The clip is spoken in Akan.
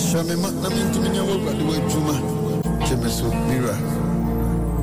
Shamima, I mean to me, I will do a Juma. Jemeso, Mira.